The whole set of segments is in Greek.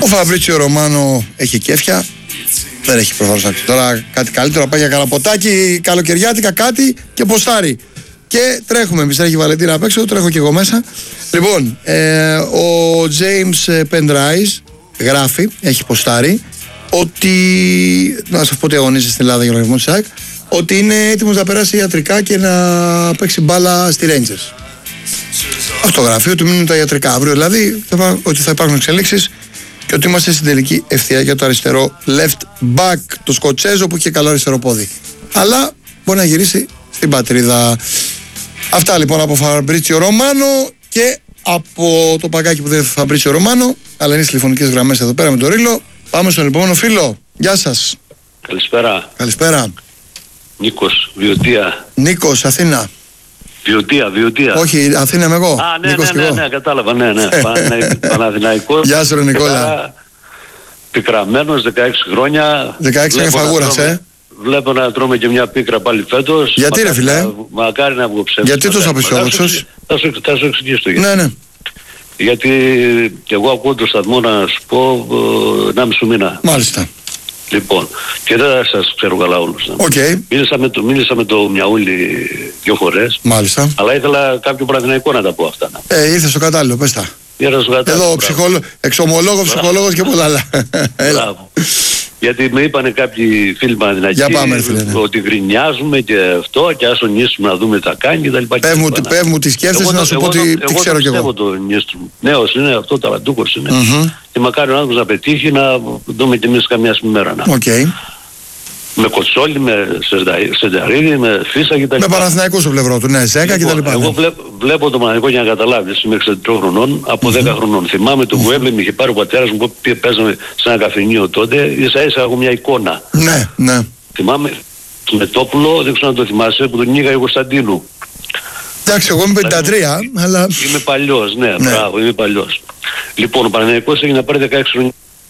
Ο Φαμπρίτσιο Ρωμάνο έχει κέφια. Δεν έχει προφανώς να πει τώρα κάτι καλύτερο. Πάει για καραποτάκι, καλοκαιριάτικα κάτι και ποστάρει. Και τρέχουμε εμείς, τρέχει η Βαλεντίνα απ' έξω, τρέχω και εγώ μέσα. Λοιπόν, ο James Penrice γράφει, έχει ποστάρει, ότι, να σας πω ότι αγωνίζεται στην Ελλάδα για τον οργανισμό της ΑΕΚ, ότι είναι έτοιμος να περάσει ιατρικά και να παίξει μπάλα στη Rangers. Αυτό γράφει, ότι μείνουν τα ιατρικά αύριο, δηλαδή ότι θα υπάρχουν εξελίξεις και ότι είμαστε στην τελική ευθεία για το αριστερό left back, το Σκοτσέζο που είχε καλό αριστερό πόδι. Αλλά μπορεί να γυρίσει στην πατρίδα. Αυτά λοιπόν από Φαμπρίτσιο Ρωμάνο και από το παγκάκι που δεν είναι Φαμπρίτσιο Ρωμάνο, αλλά είναι στις τηλεφωνικές γραμμές εδώ πέρα με το Ρήλο. Πάμε στον επόμενο φίλο. Γεια σας. Καλησπέρα. Καλησπέρα. Νίκος, Βιωτία. Νίκος, Αθήνα. Βιωτία. Όχι, Αθήνα είμαι εγώ. Α, ναι, κατάλαβα, ναι. Παναθηναϊκός. Γεια σου, ρε Νικόλα. Πικραμένος, 16 χρόνια. 16 χρόνια φαγούρας, Βλέπω να τρώμε και μια πίκρα πάλι φέτος. Γιατί ρε φίλε? Μακάρι να βγω ψεύτης. Γιατί τόσο απεσιόδοξος? Θα σου εξηγήσω γιατί. Ναι. Γιατί και εγώ ακούω το σταθμό να σου πω 1,5 μήνα. Μάλιστα. Λοιπόν, και δεν σας ξέρω καλά όλους. Okay. Μίλησα με το Μιαούλη 2 φορές. Μάλιστα. Αλλά ήθελα κάποιο Παναθηναϊκό να τα πω αυτά. Ήρθε στο κατάλληλο, πες τα. Εδώ εξομολόγο, ψυχολόγος και πολλά άλλα. Μπράβο. Γιατί με είπανε κάποιοι φίλοι Παναθηναϊκοί ότι γκρινιάζουμε και αυτό και ας ο Νίστρου να δούμε τι θα κάνει κτλ. Πες μου τι σκέφτεσαι να σου πω τι ξέρω κι εγώ. Εγώ το Νίστρου. Νέος είναι αυτό, ταλαντούχος είναι. Και μακάρι ο άνθρωπος να πετύχει να δούμε κι εμείς καμιά μέρα. Με Κοτσόλη, με Σενταρίδη, με Φίσα κτλ. Με Παναθηναϊκό στο πλευρό του, ναι, Ζέκα κτλ. Εγώ βλέπω το Παναθηναϊκό για να καταλάβεις, είμαι 63 χρονών, από 10 χρονών. Θυμάμαι το Γουέμπλε, με είχε πάρει ο πατέρας μου που παίζαμε σε ένα καφενείο τότε, ίσα έχω μια εικόνα. Ναι. Θυμάμαι το Μετόπουλο, δεν ξέρω αν το θυμάσαι, που τον Νίγα Κωνσταντίνου. Εντάξει, εγώ είμαι 53, αλλά... Είμαι παλιός, ναι, μπράβο, είμαι παλιός. Λοιπόν, ο Παναθηναϊκός έγινε να πάρει 16 χρόνια.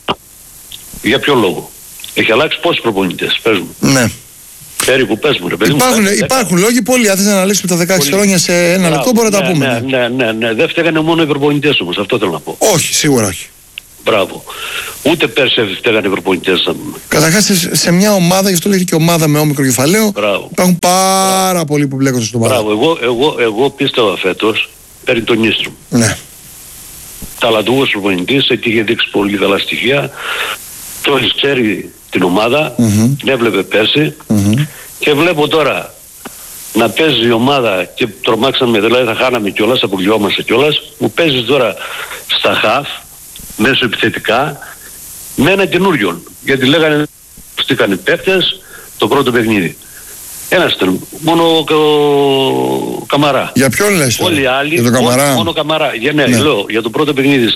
Για ποιο λόγο? Έχει αλλάξει πόσοι προπονητές, πες μου. Ναι. Περίπου, πες μου ρε παιδί μου. Υπάρχουν λόγοι πολλοί, αν θες να αναλύσουμε τα 16 χρόνια σε ένα λεπτό μπορεί να τα πούμε. Ναι. Δεν φταίγανε μόνο οι προπονητές όμως, αυτό θέλω να πω. Όχι, σίγουρα όχι. Μπράβο. Ούτε πέρσι φταίγανε οι προπονητές. Καταρχάς σε μια ομάδα, γι' αυτό λέγεται και ομάδα με όμικρο κεφαλαίο, υπάρχουν πάρα πολλοί που μπλέκονται στον ομάδα. Μπράβο, εγώ πίστευα φέτος, παίρνει τον Νίστρου. Ναι. Ταλαντούχος προπονητής, είχε δείξει πολύ καλά στοιχεία. Τώρα ξέρει την ομάδα, την έβλεπε πέρσι και βλέπω τώρα να παίζει η ομάδα και τρομάξαμε, δηλαδή θα χάναμε κιόλας, απογειόμαστε κιόλας, μου παίζει τώρα στα χαφ, μέσω επιθετικά, με ένα καινούριον. Γιατί λέγανε, στήκανε παίκτες το πρώτο παιχνίδι. Ένας ήταν, μόνο ο Καμαρά. Για ποιον λες? Όλοι οι άλλοι, για τον Καμαρά. Μόνο Καμαρά. Λέω, για το πρώτο παιχνίδι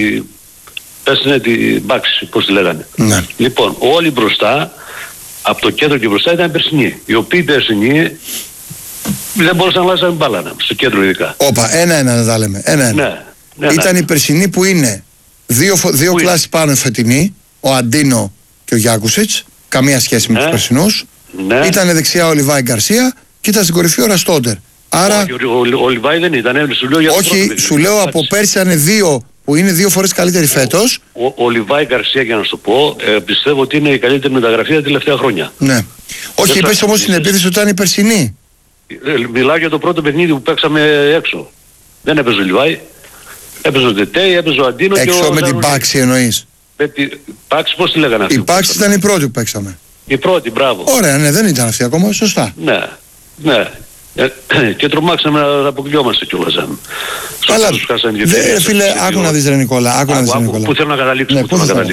πέσανε την μπάξη, πώς τη λέγανε. Ναι. Λοιπόν, όλοι μπροστά, από το κέντρο και μπροστά ήταν περσινοί. Οι οποίοι περσινοί δεν μπορούσαν να αλλάξουν μπάλα, στο κέντρο ειδικά. Όπα, ένα-ένα να τα λέμε. Ένα-ένα. Ναι. Ήταν οι περσινοί που είναι δύο κλάσεις πάνω φετινοί, ο Αντίνο και ο Γιάκουσιτς, καμία σχέση με τους περσινούς. Ναι. Ήταν δεξιά ο Λιβάη Γκαρσία και ήταν στην κορυφή ο Ραστόντερ. Άρα... Όχι, ο Λιβάη δεν ήταν, σου λέω για όχι, σου λέω από πέρσι ήταν δύο που είναι 2 φορές καλύτερη φέτος. Ο Λιβάη Γκαρσία, για να σου το πω, πιστεύω ότι είναι η καλύτερη μεταγραφή τα τελευταία χρόνια. Ναι. Όχι, είπες όμως στην επίθεση ότι ήταν η περσινή. Μιλάω για το πρώτο παιχνίδι που παίξαμε έξω. Δεν έπαιζε ο Λιβάη. Έπαιζε ο Τετέι, έπαιζε ο Αντίνο έξω και ο... με την Πάξη εννοείς? Με την Πάξη, πώς τη λέγανε αυτή? Η Πάξη ήταν η πρώτη που παίξαμε. Η πρώτη, μπράβο. Ωραία, ναι, δεν ήταν αυτή ακόμα, σωστά. Ναι. Και τρομάξαμε να αποκλειόμαστε κιόλας. Αλλά φίλε, άκου να δεις ρε Νικόλα. Πού θέλω να καταλήξω.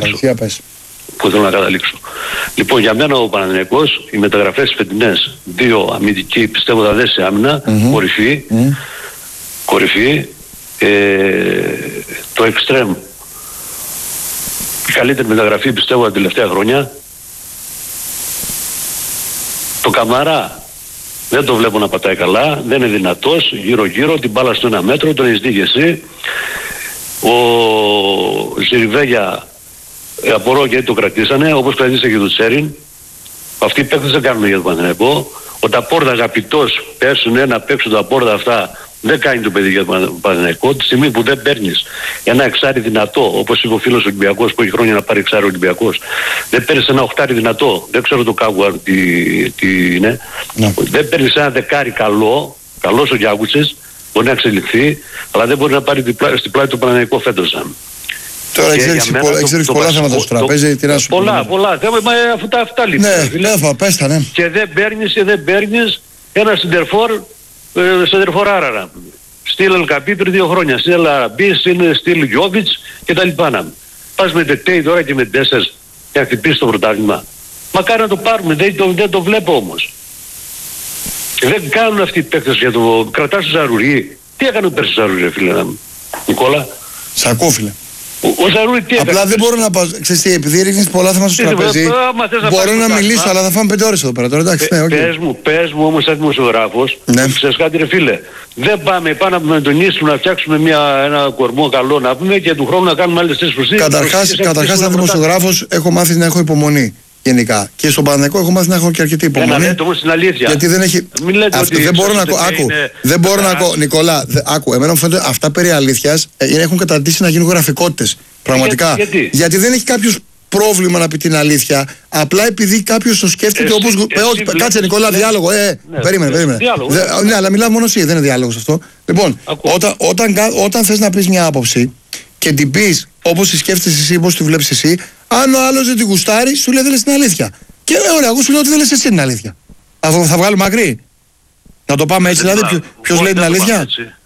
Πού θέλω να καταλήξω. Λοιπόν, για μένα ο Παναθηναϊκός, οι μεταγραφές φετινές, 2 αμυντικοί, πιστεύω θα δέσει άμυνα, κορυφή, το εξτρέμ, η καλύτερη μεταγραφή πιστεύω τα τελευταία χρόνια. Το Καμαρά δεν το βλέπω να πατάει καλά, δεν είναι δυνατός, γύρω-γύρω, την μπάλα στο 1 μέτρο, τον έχεις δει και εσύ. Ο Ζιριβέγια, απορώ γιατί το κρατήσανε, όπως κρατήσε και το Τσέριν. Αυτοί οι παίκτες δεν κάνουν για το Παναθηναϊκό. Ο Ταπόρδα αγαπητός, πέσουν ένα παίξουν τα πόρτα αυτά, Δεν κάνει το παιδί για τον Παναθηναϊκό. Τη στιγμή που δεν παίρνεις ένα εξάρι δυνατό, όπως είπε ο φίλος Ολυμπιακός που έχει χρόνια να πάρει εξάρι Ολυμπιακός, δεν παίρνεις ένα οχτάρι δυνατό, δεν ξέρω το Κάγουαρ τι είναι, δεν παίρνεις ένα δεκάρι καλός ο Γιάκουτσες, μπορεί να εξελιχθεί, αλλά δεν μπορεί να πάρει στην πλάτη του Παναθηναϊκού φέτος. Τώρα έχεις πολλά θέματα στο τραπέζι, τι να σου πω. Πολλά θέματα, αυτά λείπουν. Ναι, πες τα, ναι. Και δεν παίρνεις ένα σεντερφόρ Άραρα. Στυλ Αλκαπή πριν 2 χρόνια. Στυλ Αλαραμπή, στυλ Γιόβιτς και τα λοιπά. Πας με Τετέι τώρα και με 4 και να χτυπήσεις το πρωτάθλημα. Μακάρι να το πάρουμε, δεν το βλέπω όμως. Δεν κάνουν αυτοί οι παίκτες για το... Κρατάς το Ζαρουρί. Τι έκανε ο πέρσι Ζαρουρί, φίλε Νικόλα? Σακόφιλε. Ο Ζαρουρί τι έκανε? Απλά δεν μπορώ να πάω. Ξέρεις τι, επειδή ρίχνεις πολλά θέματα στο τραπέζι, μπορώ να μιλήσω, αλλά θα φάμε 5 ώρες εδώ πέρα. Τώρα, εντάξει, πες μου όμως σαν δημοσιογράφος, ξέρεις κάτι ρε φίλε, δεν πάμε να τον ίσουμε να φτιάξουμε ένα κορμό καλό να πούμε και του χρόνου να κάνουμε άλλες 3 προσθήκες. Καταρχάς σαν δημοσιογράφος έχω μάθει να έχω υπομονή. Γενικά. Και στον Παναθηναϊκό έχω μάθει να έχω και αρκετή υπομονή. Λέτε όμως την αλήθεια. Γιατί δεν έχει. Δεν μπορώ να ακούω. Δεν μπορώ να ακούω. Νικόλα, άκου. Εμένα μου φαίνεται αυτά περί αλήθειας έχουν καταντήσει να γίνουν γραφικότητες. Πραγματικά. Γιατί δεν έχει κάποιος πρόβλημα να πει την αλήθεια. Απλά επειδή κάποιος το σκέφτεται όπως. Κάτσε Νικόλα, διάλογο. Περίμενε. Ναι, αλλά μιλάω μόνο εσύ, δεν είναι διάλογος αυτό. Λοιπόν, όταν θες να πεις μια άποψη και την πεις όπως τη σκέφτεσαι εσύ, όπως τη βλέπεις εσύ, αν ο άλλος δεν την γουστάρει, σου λέει δεν λες την αλήθεια. Και ωραία, εγώ σου λέω ότι δεν λες εσύ την αλήθεια. Θα βγάλουμε άκρη. Να το πάμε έτσι, δηλαδή, ποιος λέει την αλήθεια.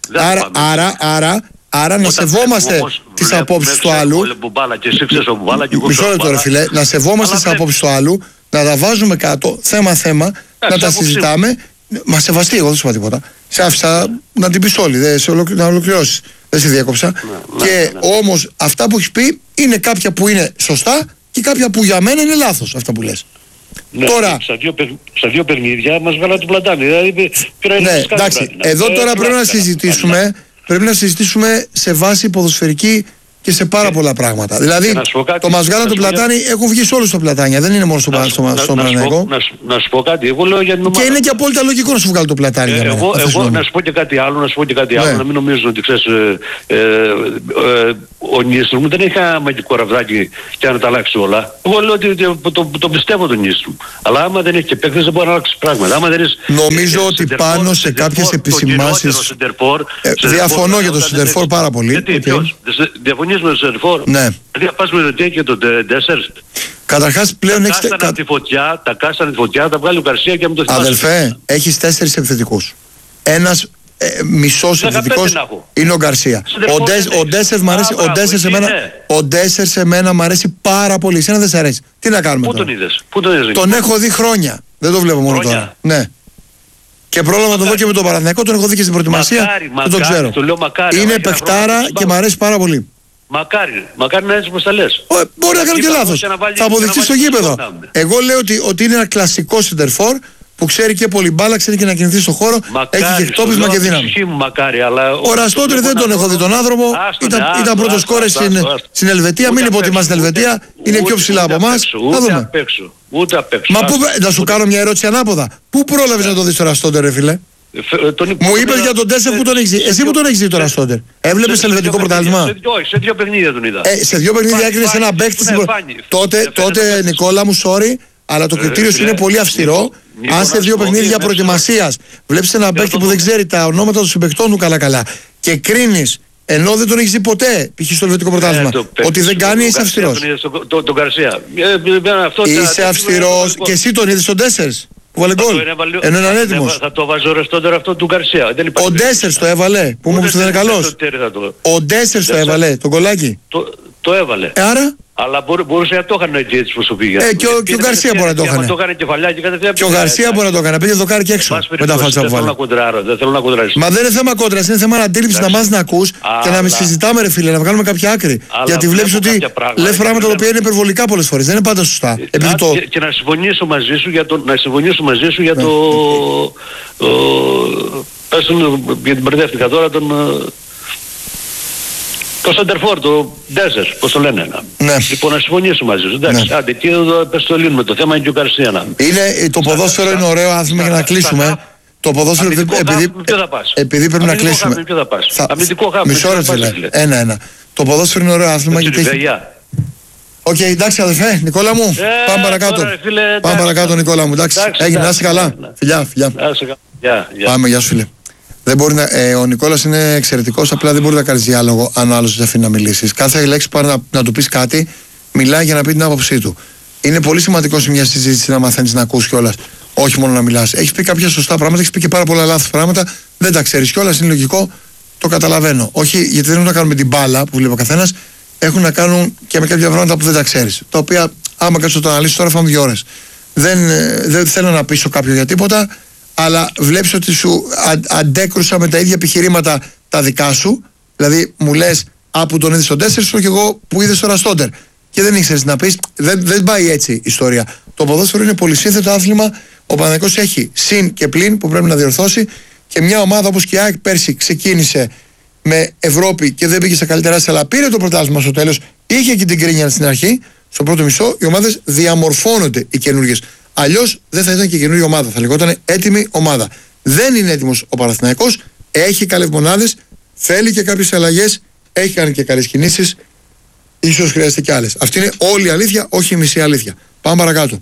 Άρα να σεβόμαστε τις απόψεις του άλλου. Μισό λεπτό ρε φίλε, να σεβόμαστε τις απόψεις του άλλου, να τα βάζουμε κάτω, θέμα, να τα συζητάμε. Μα σεβαστεί, εγώ δεν σου είπα τίποτα. Σε άφησα να την πεις όλη, να ολοκληρώσεις. Δεν σε διέκοψα. Και όμως αυτά που έχεις πει είναι κάποια που είναι σωστά και κάποια που για μένα είναι λάθος αυτά που λες. Ναι, τώρα, στα δύο παιχνίδια μας βγάλα το πλατάνι. Δηλαδή, ναι, εντάξει. Εδώ τώρα πρέπει να συζητήσουμε σε βάση ποδοσφαιρική και σε πάρα πολλά πράγματα. Δηλαδή, το Μαζγάλα του Πλατάνι έχουν βγει σε όλους τα πλατάνια, δεν είναι μόνο στο Παναθηναϊκό. Να σου πω κάτι, εγώ λέω για την ομάδα. Και είναι και απόλυτα λογικό να σου βγάλει το πλατάνι. Εγώ να σου πω και κάτι άλλο, να μην νομίζουν ότι ξέρεις, ο Νίστρου δεν έχει ένα μαγικό ραβδάκι και να τα αλλάξει όλα. Εγώ λέω ότι το πιστεύω τον Νίστρου. Αλλά άμα δεν έχει και παίκτες δεν μπορεί να αλλάξει πράγματα. Νομίζω ότι πάνω σε κάποιες επισημάνσεις. Διαφωνώ για το Σεντερφόρ πάρα πολύ. Διαφωνείς με το Σεντερφόρ? Ναι. Δηλαδή πας με το Τέι και το Ντέσσερς. Καταρχάς πλέον έχεις... Τα κάστανα τη φωτιά, τα βγάλει ο Γκαρσία και με το θυμάσαι. Αδελφέ, έχεις 4 επιθετικούς. Ένας μισός επιθετικός είναι ο Γκαρσία. Ο Ντέσσερ σε μένα μου αρέσει πάρα πολύ. Εσένα δεν σε αρέσει. Τι να κάνουμε τώρα? Πού τον είδες? Τον έχω δει χρόνια. Δεν το βλέπω μόνο τώρα. Ναι. Και πρόλαβα να το δω και με τον Παναθηναϊκό, τον έχω δει και στην προετοιμασία. Δεν το ξέρω. Είναι παιχτάρα και μου αρέσει πάρα πολύ. Μακάρι να έτσι πως τα λες. Μπορεί να κάνω και λάθος. Θα αποδειχθεί στο γήπεδο. Εγώ λέω ότι είναι ένα κλασικό σεντερφόρ που ξέρει και πολύ μπάλα, ξέρει και να κινηθεί στον χώρο, έχει και χτόπισμα και δύναμη. Ο Ραστότερ δεν τον έχω δει τον άνθρωπο, ήταν πρώτος σκόρερ στην Ελβετία, μην υποτιμάς την Ελβετία, είναι πιο ψηλά από εμάς. Θα δούμε. Μα να σου κάνω μια ερώτηση ανάποδα. Πού πρόλαβες να το δεις τον Ραστότερ ρε φίλε? Μου είπες για τον Ντέσσερ που τον έχεις δει. Εσύ που τον έχεις δει τώρα Στόντερ? Έβλεπες ελβετικό πρωτάθλημα? Όχι, σε 2 παιχνίδια τον είδα. Σε 2 παιχνίδια έκρινες ένα παίκτη. Τότε Νικόλα μου, sorry, αλλά το κριτήριο σου είναι πολύ αυστηρό. Αν σε 2 παιχνίδια προετοιμασίας βλέπεις ένα παίκτη που δεν ξέρει τα ονόματα των συμπαικτών του καλά και κρίνεις, ενώ δεν τον έχεις δει ποτέ, π.χ. στο ελβετικό πρωτάθλημα, ότι δεν κάνει, είσαι αυστηρός. Τον Γκαρσία. Είσαι αυστηρός και εσύ τον είδες στον Ντέσσερς? Που βάλε γκολ. Ενώ είναι ανέτοιμος. Θα το βάζω ρεστόντερ αυτό του Γκαρσία. Ο Ντέσσερς το έβαλε. Που μου είπες ότι δεν είναι καλός. Ο Ντέσσερς το έβαλε. Το γκολάκι. Το έβαλε. Άρα. Αλλά μπορούσε να το έκανε έτσι πως το πήγε. Και ο Γκαρσία μπορεί να το έκανε. Και ο Γκαρσία μπορεί να το έκανε. Πήγε δοκάρι και έξω. Με τα φάλτσα που βάλε. Δεν θέλω να κοντράρω. Μα δεν είναι θέμα κόντρας. Είναι θέμα αντίληψης να μάθεις να ακούς και να μην συζητάμε ρε φίλε. Να βγάλουμε κάποια άκρη. Γιατί βλέπεις ότι λες πράγματα τα οποία είναι υπερβολικά πολλές φορές. Δεν είναι πάντα σωστά. Και να συμφωνήσω μαζί σου για το. Πες γιατί μπερδεύτηκα τώρα το Σεντερφόρ, το Ντέσσερ, πώς το λένε. Ναι. Λοιπόν, να συμφωνήσω μαζί σου. Εντάξει, άντε, και εδώ πες το λύνουμε. Το θέμα είναι και ο Γκαρσία. Το ποδόσφαιρο είναι ωραίο άθλημα για να κλείσουμε. Το ποδόσφαιρο επειδή πρέπει να κλείσουμε. Αμυντικό χάμπι. Μισό λεπτό, φίλε. Ένα. Το ποδόσφαιρο είναι ωραίο άθλημα γιατί έχει. Οκ, εντάξει αδερφέ, Νικόλα μου. Πάμε παρακάτω. Πάμε παρακάτω, Νικόλα μου. Εντάξει, έγινε, να είσαι καλά. Φιλιά. Πάμε, γεια σου, φίλε. Δεν μπορεί ο Νικόλας είναι εξαιρετικός, απλά δεν μπορεί να κάνει διάλογο αν ο άλλος δεν αφήνει να μιλήσει. Κάθε λέξη που να του πει κάτι, μιλάει για να πει την άποψή του. Είναι πολύ σημαντικό σε μια συζήτηση να μαθαίνει να ακούς κιόλας, όχι μόνο να μιλάς. Έχεις πει κάποια σωστά πράγματα, έχεις πει και πάρα πολλά λάθος πράγματα, δεν τα ξέρεις κιόλας, είναι λογικό, το καταλαβαίνω. Όχι, γιατί δεν έχουν να κάνουν με την μπάλα που βλέπει ο καθένας, έχουν να κάνουν και με κάποια πράγματα που δεν τα ξέρεις. Τα οποία, άμα κάτσεις να το αναλύσεις τώρα, φάμε 2 ώρες. Δεν θέλω να πείσω κάποιον για τίποτα. Αλλά βλέπεις ότι σου αντέκρουσα με τα ίδια επιχειρήματα τα δικά σου. Δηλαδή μου λες που τον είδες στον 4 σου και εγώ που είδες στο Ραστόντερ. Και δεν ήξερες να πεις, δεν πάει έτσι η ιστορία. Το ποδόσφαιρο είναι πολυσύνθετο άθλημα. Ο Παναθηναϊκός έχει συν και πλην που πρέπει να διορθώσει. Και μια ομάδα όπως και η ΑΕΚ πέρσι ξεκίνησε με Ευρώπη και δεν πήγε στα καλύτερά της, αλλά πήρε το πρωτάθλημα στο τέλος. Είχε και την κρίνια στην αρχή. Στο πρώτο μισό οι ομάδες διαμορφώνονται οι καινούργιες. Αλλιώς δεν θα ήταν και καινούργια ομάδα. Θα λεγόταν έτοιμη ομάδα. Δεν είναι έτοιμος ο Παναθηναϊκός. Έχει καλές μονάδες. Θέλει και κάποιες αλλαγές. Έχει κάνει και καλές κινήσεις. Ίσως χρειάζεται και άλλες. Αυτή είναι όλη η αλήθεια, όχι η μισή αλήθεια. Πάμε παρακάτω.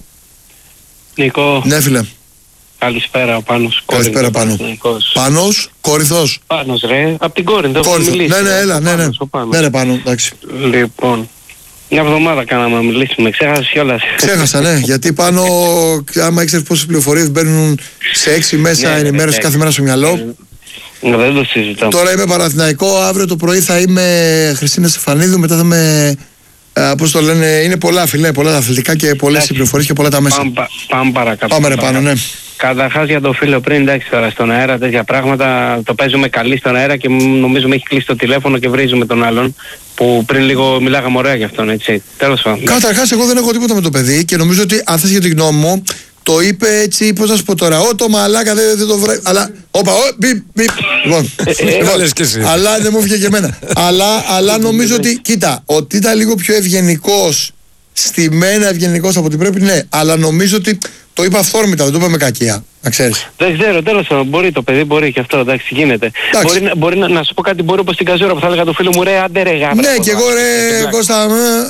Νικό. Ναι, φίλε. Καλησπέρα, ο Πάνος. Καλησπέρα, Πάνο. Πάνος, Κορυθός. Πάνος, ρε. Απ' την Κόρινθο. Ναι, έλα, ναι. Ναι, Πάνο, εντάξει. Λοιπόν. Μια εβδομάδα κάναμε να μιλήσουμε, ξέχασες κιόλας. Ξέχασα, ναι, γιατί πάνω, άμα ήξερες πόσες πληροφορίες μπαίνουν σε 6 μέσα ενημέρωση κάθε μέρα στο μυαλό. Δεν το συζητάω. Τώρα είμαι Παναθηναϊκό, αύριο το πρωί θα είμαι Χριστίνα Στεφανίδου, μετά θα είμαι. Πώς το λένε, είναι πολλά φιλέ, πολλά τα αθλητικά και πολλές οι πληροφορίες και πολλά τα μέσα. Πάμε παρακάτω. Πάμε ρε πάνω, ναι. Καταρχάς για το φίλο πριν, εντάξει τώρα στον αέρα τέτοια πράγματα το παίζουμε καλή στον αέρα και νομίζουμε έχει κλείσει το τηλέφωνο και βρίζουμε τον άλλον που πριν λίγο μιλάγαμε ωραία για αυτόν, έτσι. Τέλος πάντων. Καταρχάς εγώ δεν έχω τίποτα με το παιδί και νομίζω ότι αν θες για την γνώμη μου το είπε έτσι, πώς να σου πω τώρα, το μαλάκα δεν το βρέπει, αλλά λοιπόν, αλλά δεν μου έφυγε και εμένα. Αλλά νομίζω ότι, κοίτα, ότι ήταν λίγο πιο ευγενικός, στημένα ευγενικός από ό,τι πρέπει, ναι, αλλά νομίζω ότι το είπα αυθόρμητα, δεν το είπα με κακία, να ξέρεις. Δεν ξέρω, τέλος πάντων, μπορεί το παιδί, μπορεί και αυτό, εντάξει, γίνεται. Μπορεί να σου πω κάτι, μπορεί όπως την καζούρα που θα έλεγα του φίλου μου, ρε, άντε ρε γάβρα. Ναι, και εγώ ρε, Κώστα,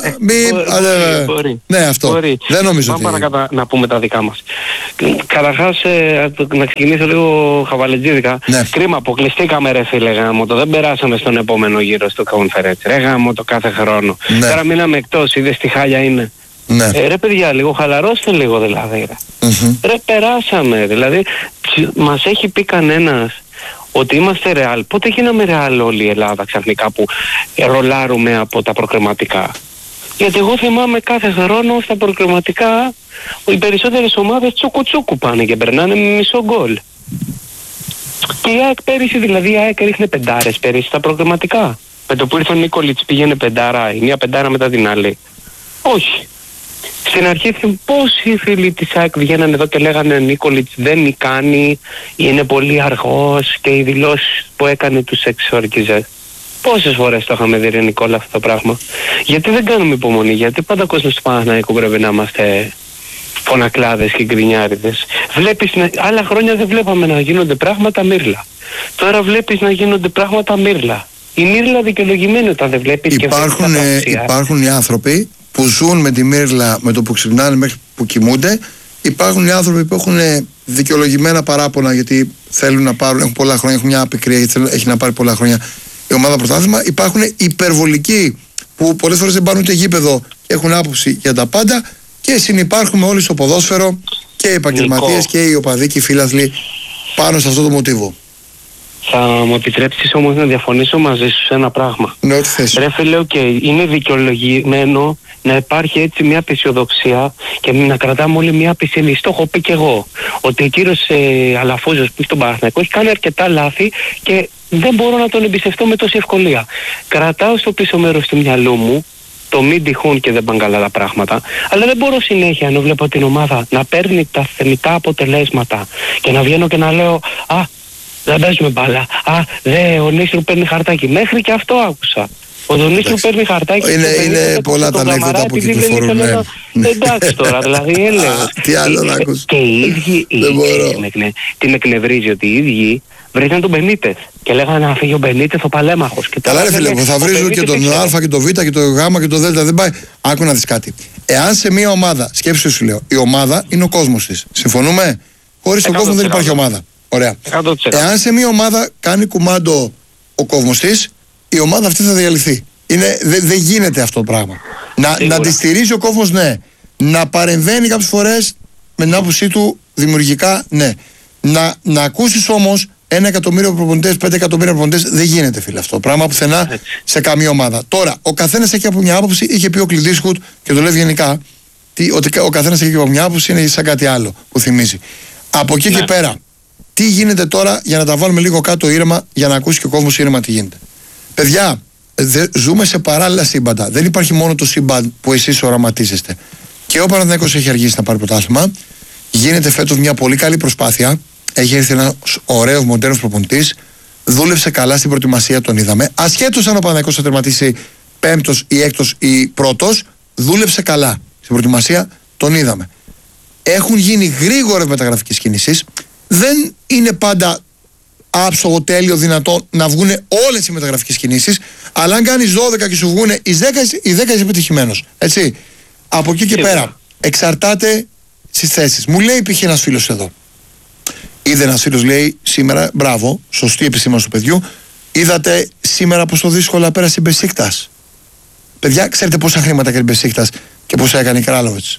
μπορεί. Ναι, αυτό, δεν νομίζω ότι... Πάμε παρακάτω να πούμε τα δικά μας. Καταρχάς, να ξεκινήσω λίγο χαβαλετζίδικα. Κρίμα, αποκλειστήκαμε ρε φίλε γάμο, δεν περάσαμε στον επόμενο γύρο στο Conference. Ρε γάμο το κάθε χρόνο. Τώρα μείναμε εκτός, είδες τι χάλια είναι. Ναι. Ρε παιδιά, λίγο χαλαρώστε λίγο δηλαδή. Ρε περάσαμε, δηλαδή μας έχει πει κανένας ότι είμαστε ρεάλ. Πότε γίναμε ρεάλ όλη η Ελλάδα ξαφνικά που ρολάρουμε από τα προκριματικά? Γιατί εγώ θυμάμαι κάθε χρόνο στα προκριματικά οι περισσότερες ομάδες τσούκου πάνε και περνάνε με μισό γκολ. Και η ΑΕΚ πέρυσι, δηλαδή η ΑΕΚ ρίχνε πεντάρες πέρυσι στα προκριματικά. Με το που ήρθε ο Νίκολιτς πήγαινε πεντάρα, η μία πεντάρα μετά την άλλη. Όχι. Στην αρχή πόσοι φίλοι της ΑΕΚ βγαίνανε εδώ και λέγανε Νίκολιτς δεν νικάνει, είναι πολύ αργός και οι δηλώσεις που έκανε τους εξορκίζε. Πόσες φορές το είχαμε δει ρε Νικόλα αυτό το πράγμα? Γιατί δεν κάνουμε υπομονή, γιατί πάντα ο κόσμος του Παναθηναϊκού πρέπει να είμαστε φωνακλάδες και γκρινιάριδες. Βλέπεις, άλλα χρόνια δεν βλέπαμε να γίνονται πράγματα μύρλα. Τώρα βλέπεις να γίνονται πράγματα μύρλα. Η μύρλα δικαιολογημένη όταν δεν βλέπεις και υπάρχουν οι άνθρωποι που ζουν με τη μύρλα με το που ξυπνάνε μέχρι που κοιμούνται. Υπάρχουν οι άνθρωποι που έχουν δικαιολογημένα παράπονα γιατί θέλουν να πάρουν, έχουν πολλά χρόνια, έχουν μια πικρία γιατί έχει να πάρει πολλά χρόνια η ομάδα πρωτάθλημα. Υπάρχουν υπερβολικοί που πολλές φορές δεν πάρουν ούτε γήπεδο και έχουν άποψη για τα πάντα. Και συνυπάρχουμε όλοι στο ποδόσφαιρο και οι επαγγελματίες και οι οπαδοί και οι φίλαθλοι πάνω σε αυτό το μοτίβο. Θα μου επιτρέψεις όμως να διαφωνήσω μαζί σου σε ένα πράγμα. Ναι, ό,τι θες. Ρε φίλε, είναι δικαιολογημένο να υπάρχει έτσι μια απεσιοδοξία και να κρατάμε όλοι μια απεσιοδοξία. Το έχω πει και εγώ. Ότι ο κύριος Αλαφούζος που έχει τον Παναθηναϊκό έχει κάνει αρκετά λάθη και δεν μπορώ να τον εμπιστευτώ με τόση ευκολία. Κρατάω στο πίσω μέρος του μυαλού μου το μην τυχούν και δεν πάνε καλά τα πράγματα, αλλά δεν μπορώ συνέχεια να βλέπω την ομάδα να παίρνει τα θεμιτά αποτελέσματα και να βγαίνω και να λέω δεν παίζουμε μπάλα. Ο Νίστρου παίρνει χαρτάκι. Μέχρι και αυτό άκουσα. Ο Δονής του παίρνει χαρτάκι. Είναι πολλά τα ανέκδοτα που κυκλοφορούν. Εντάξει τώρα, δηλαδή έλεγα. Τι άλλο να ακούσει. Και οι ίδιοι. Τι με εκνευρίζει ότι οι ίδιοι βρήκαν τον Μπενίτεθ και λέγανε να φύγει ο Μπενίτεθ ο παλέμαχος. Καλά, ρε φίλε, θα βρίζουν και τον Α και τον Β και τον Γ και τον Δ. Δεν πάει. Άκου να δεις κάτι. Εάν σε μια ομάδα, σκέψου σου λέω, η ομάδα είναι ο κόσμος της. Συμφωνούμε? Χωρίς τον κόσμο δεν υπάρχει ομάδα. Ωραία. 100%. Εάν σε μια ομάδα κάνει κουμάντο ο κόσμος της, η ομάδα αυτή θα διαλυθεί. Δεν γίνεται αυτό το πράγμα. Να τη στηρίζει ο κόσμος, ναι. Να παρεμβαίνει κάποιες φορές με την άποψή του δημιουργικά, ναι. Να ακούσεις όμως 1 εκατομμύριο προπονητές, 5 εκατομμύρια προπονητές, δεν γίνεται, φίλε, αυτό. Πράγμα πουθενά σε καμία ομάδα. Τώρα, ο καθένας έχει από μια άποψη, είχε πει ο Κλιντίσκουτ και το λέει γενικά, ότι ο καθένας έχει από μια άποψη, είναι σαν κάτι άλλο που θυμίζει. Από εκεί και πέρα, τι γίνεται τώρα, για να τα βάλουμε λίγο κάτω ήρεμα, για να ακούσει και ο κόσμος ήρεμα τι γίνεται. Παιδιά, ζούμε σε παράλληλα σύμπαντα. Δεν υπάρχει μόνο το σύμπαν που εσείς οραματίζεστε. Και ο Παναθηναϊκός έχει αργήσει να πάρει πρωτάθλημα. Γίνεται φέτος μια πολύ καλή προσπάθεια. Έχει έρθει ένας ωραίος μοντέρνος προπονητής. Δούλεψε καλά στην προετοιμασία, τον είδαμε. Ασχέτως αν ο Παναθηναϊκός θα τερματίσει 5ος ή 6ος ή 1ος, δούλεψε καλά στην προετοιμασία, τον είδαμε. Έχουν γίνει γρήγορες μεταγραφικές κινήσεις. Δεν είναι πάντα άψογο, τέλειο, δυνατό να βγουν όλες οι μεταγραφικές κινήσεις, αλλά αν κάνεις 12 και σου βγουν οι 10 είσαι επιτυχημένος. Έτσι. Από εκεί και πέρα εξαρτάται στις θέσεις. Μου λέει π.χ. ένας φίλος εδώ. Είδε ένας φίλος, λέει σήμερα, μπράβο, σωστή επισήμανση του παιδιού, είδατε σήμερα πόσο δύσκολα πέρασε η Μπεσίκτας. Παιδιά, ξέρετε πόσα χρήματα έκανε η Μπεσίκτας και πόσα έκανε η Κράλοβιτς?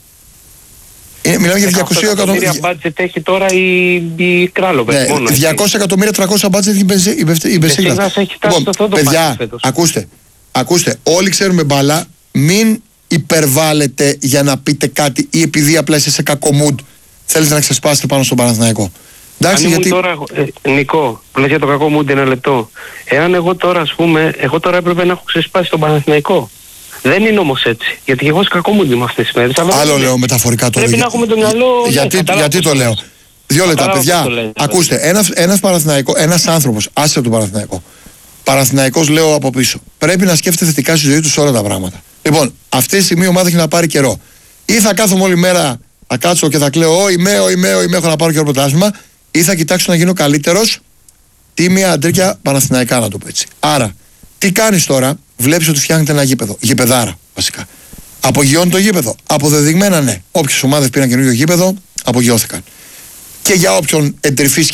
Μιλάμε για 200 εκατομμύρια. Μπάτζετ έχει τώρα η Κράλοβιτς. 200 εκατομμύρια, 300 μπάτζετ η Μπεσίκτας. Λοιπόν, παιδιά, ακούστε, όλοι ξέρουμε μπάλα, μην υπερβάλλετε για να πείτε κάτι ή επειδή απλά είσαι σε κακό mood θέλετε να ξεσπάσετε πάνω στον Παναθηναϊκό. Εντάξει, γιατί... τώρα, Νικό, που λες για το κακό mood, ένα λεπτό. Εάν εγώ τώρα, ας πούμε, εγώ τώρα έπρεπε να έχω ξεσπάσει τον Παναθηναϊκό. Δεν είναι όμως έτσι. Γιατί εγώ σε κακό mood είμαι αυτές τις μέρες. Άλλο λέω μεταφορικά τώρα. Πρέπει να έχουμε το μυαλό. Γιατί το λέω? 2 λεπτά, παιδιά. Ακούστε, ένας άνθρωπος, άσε από τον Παναθηναϊκό. Παναθηναϊκός, λέω από πίσω. Πρέπει να σκέφτεται θετικά στη ζωή του όλα τα πράγματα. Λοιπόν, αυτή τη στιγμή η ομάδα έχει να πάρει καιρό. Ή θα κάθομαι όλη μέρα, θα κάτσω και θα κλαίω, έχω να πάρω καιρό πρωτάθλημα, ή θα κοιτάξω να γίνω καλύτερος. Τίμια αντρίκια Παναθηναϊκά, να το πω έτσι. Άρα, τι κάνεις τώρα? Βλέπεις ότι φτιάχνεται ένα γήπεδο. Γηπεδάρα, βασικά. Απογειώνει το γήπεδο. Αποδεδειγμένα, ναι. Όποιες ομάδες πήραν καινούργιο γήπεδο, απογειώθηκαν. Και για όποιον εντρυφεί